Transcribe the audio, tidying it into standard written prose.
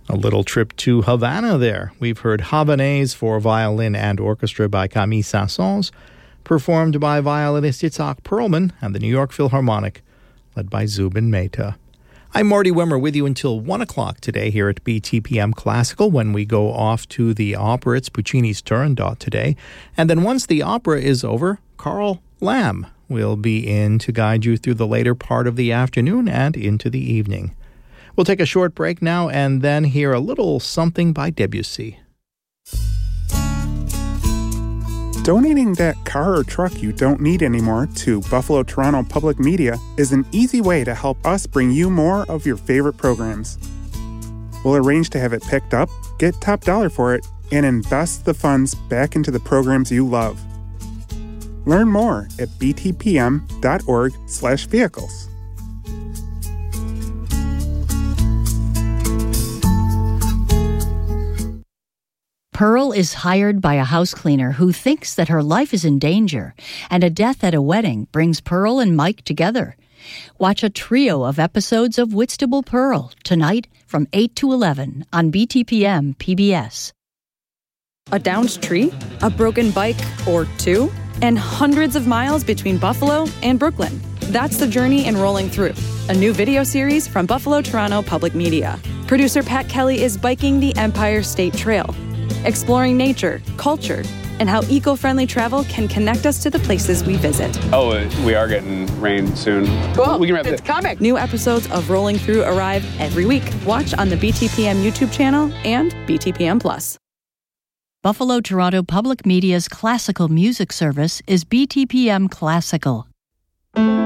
A little trip to Havana there. We've heard Havanaise for violin and orchestra by Camille Saint-Saëns, performed by violinist Itzhak Perlman and the New York Philharmonic, led by Zubin Mehta. I'm Marty Wimmer with you until 1 o'clock today here at BTPM Classical when we go off to the opera. It's Puccini's Turandot today. And then once the opera is over, Carl Lamb will be in to guide you through the later part of the afternoon and into the evening. We'll take a short break now and then hear a little something by Debussy. Donating that car or truck you don't need anymore to Buffalo Toronto Public Media is an easy way to help us bring you more of your favorite programs. We'll arrange to have it picked up, get top dollar for it, and invest the funds back into the programs you love. Learn more at btpm.org/vehicles. Pearl is hired by a house cleaner who thinks that her life is in danger, and a death at a wedding brings Pearl and Mike together. Watch a trio of episodes of Whitstable Pearl tonight from 8 to 11 on BTPM PBS. A downed tree, a broken bike or two, and hundreds of miles between Buffalo and Brooklyn. That's the journey in Rolling Through, a new video series from Buffalo Toronto Public Media. Producer Pat Kelly is biking the Empire State Trail, exploring nature, culture, and how eco-friendly travel can connect us to the places we visit. Oh, we are getting rain soon. Cool. We can wrap it's coming. New episodes of Rolling Through arrive every week. Watch on the BTPM YouTube channel and BTPM Plus. Buffalo Toronto Public Media's classical music service is BTPM Classical.